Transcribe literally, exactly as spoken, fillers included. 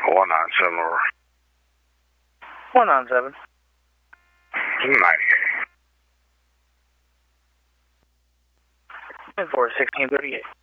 one nine seven over. one nine seven. ninety-eight. And for sixteen thirty-eight.